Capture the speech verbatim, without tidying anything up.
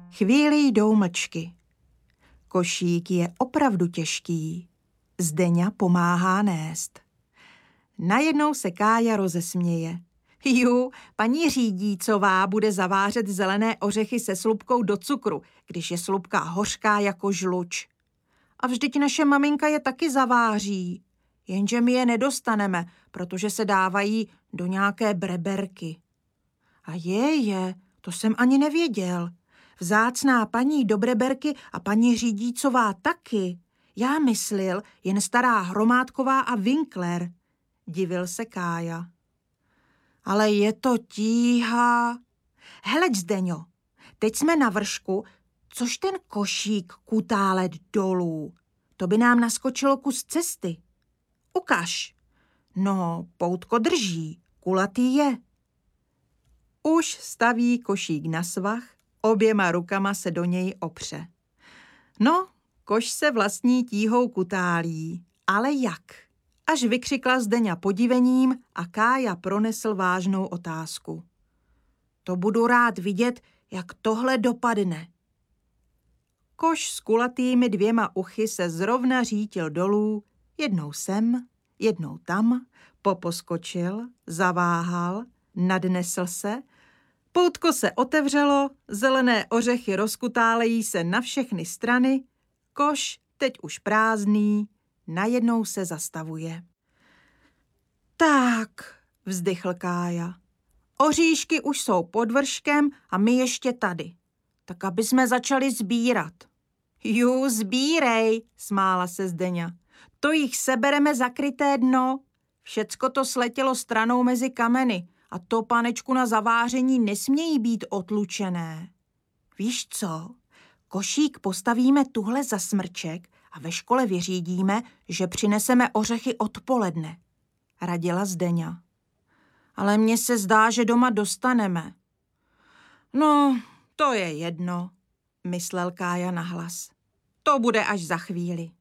Chvíli jdou mlčky. Košík je opravdu těžký. Zdeňa pomáhá nést. Najednou se Kája rozesměje. Ju, paní Řídícová bude zavářet zelené ořechy se slupkou do cukru, když je slupka hořká jako žluč. A vždyť naše maminka je taky zaváří, jenže my je nedostaneme, protože se dávají do nějaké breberky. A je, je, to jsem ani nevěděl. Vzácná paní do breberky a paní Řídícová taky. Já myslil jen stará Hromádková a Winkler, divil se Kája. Ale je to tíha. Heleď, Zdeňo, teď jsme na vršku, což ten košík kutálet dolů. To by nám naskočilo kus cesty. Ukaž. No, poutko drží, kulatý je. Už staví košík na svah, oběma rukama se do něj opře. No, koš se vlastní tíhou kutálí, ale jak? Až vykřikla Zdeňa podivením a Kája pronesl vážnou otázku. To budu rád vidět, jak tohle dopadne. Koš s kulatými dvěma uchy se zrovna řítil dolů, jednou sem, jednou tam, poposkočil, zaváhal, nadnesl se, poutko se otevřelo, zelené ořechy rozkutálejí se na všechny strany, koš, teď už prázdný, najednou se zastavuje. Tak, vzdychl Kája. Oříšky už jsou pod vrškem a my ještě tady. Tak aby jsme začali sbírat. Ju, sbírej, smála se Zdeňa. To jich sebereme zakryté dno. Všecko to sletělo stranou mezi kameny a to, panečku, na zaváření nesmějí být otlučené. Víš co? Košík postavíme tuhle za smrček a ve škole vyřídíme, že přineseme ořechy odpoledne, radila Zdeňa. Ale mně se zdá, že doma dostaneme. No, to je jedno, myslel Kája nahlas. To bude až za chvíli.